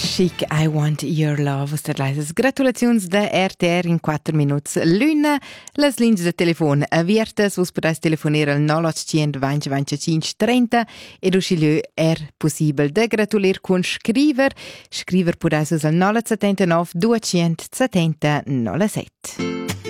Chic, I Want Your Love. Gratulazions da RTR in 4 minuts. L'una, les linee de telefon aviertes, vos podais telefonare al 0800 20 25 30 ed uscilio possibel de gratulir con scriver. Scriver podais al 0979 270 07.